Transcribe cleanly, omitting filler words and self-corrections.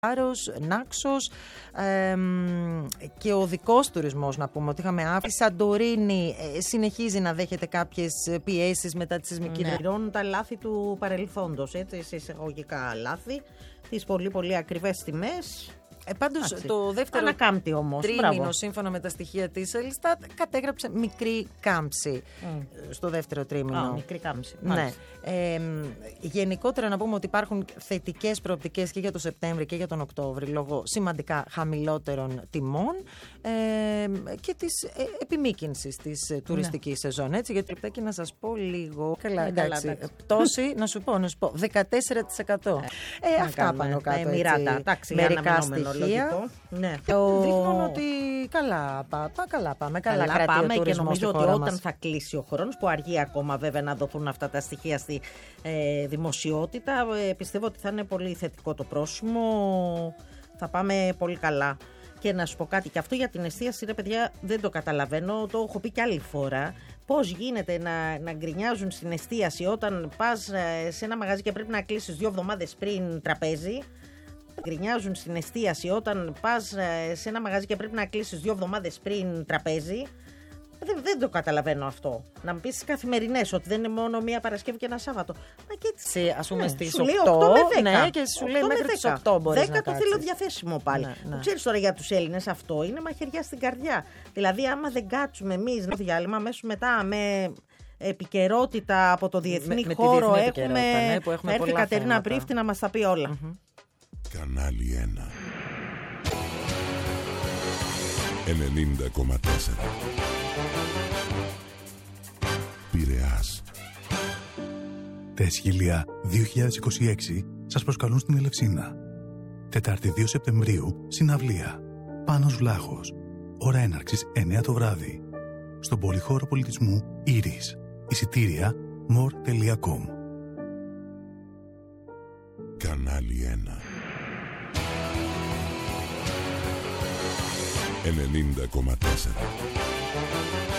Άρος, Νάξος και ο δικός τουρισμός, να πούμε ότι είχαμε αύξηση. Σαντορίνη συνεχίζει να δέχεται κάποιες πιέσεις μετά τη σεισμική. Πληρώνουν τα λάθη του παρελθόντος, έτσι, σε εισαγωγικά λάθη, τις πολύ πολύ ακριβές τιμές. Πάντως το δεύτερο ανακάμπτει όμως, τρίμηνο, σύμφωνα με τα στοιχεία της Ελστάτ, κατέγραψε μικρή κάμψη στο δεύτερο τρίμηνο. Μικρή κάμψη. Ναι. Γενικότερα να πούμε ότι υπάρχουν θετικές προοπτικές και για το Σεπτέμβρη και για τον Οκτώβρη λόγω σημαντικά χαμηλότερων τιμών και της επιμήκυνσης της τουριστικής σεζόν. Έτσι, γιατί πρέπει και να σας πω λίγο. Καλά, εντάξει. Πτώση, να σου πω, 14%. Αυτά πάνω κάτω. Μερικά στοιχεία. Ναι. Δείχνουν ότι καλά πάμε και νομίζω ότι όταν θα κλείσει ο χρόνος, που αργεί ακόμα βέβαια να δοθούν αυτά τα στοιχεία στη δημοσιότητα, πιστεύω ότι θα είναι πολύ θετικό το πρόσημο, θα πάμε πολύ καλά. Και να σου πω κάτι, και αυτό για την εστίαση, ρε παιδιά, δεν το καταλαβαίνω, το έχω πει και άλλη φορά. Πώς γίνεται να γκρινιάζουν στην εστίαση όταν πας σε ένα μαγαζί και πρέπει να κλείσεις 2 εβδομάδες πριν τραπέζι. Γκρινιάζουν στην εστίαση όταν πας σε ένα μαγαζί και πρέπει να κλείσεις 2 εβδομάδες πριν τραπέζι. Δεν το καταλαβαίνω αυτό. Να μου πεις στις καθημερινές ότι δεν είναι μόνο μία Παρασκευή και ένα Σάββατο. Μα και έτσι, ας πούμε στις 8 με 10. Ναι, και σου λέει μέχρι τις 8 μπορείς 10 να το κάτσεις. θέλω διαθέσιμο πάλι. Ναι. Ξέρεις τώρα για τους Έλληνες αυτό είναι μαχαιριά στην καρδιά. Δηλαδή άμα δεν κάτσουμε εμείς να διάλειμμα, αμέσως μετά με επικαιρότητα από το διεθνή χώρο έχουμε έρθει η Κατερίνα Πρίφτη να μας τα πει όλα. Κανάλι 1 90,4 Πειραιάς. Τα Αισχύλια 2026 σας προσκαλούν στην Ελευσίνα. Τετάρτη 2 Σεπτεμβρίου, συναυλία. Πάνος Βλάχος. Ώρα έναρξης 9 το βράδυ. Στον Πολυχώρο Πολιτισμού Ήρης. Εισιτήρια more.com. Κανάλι 1 90,4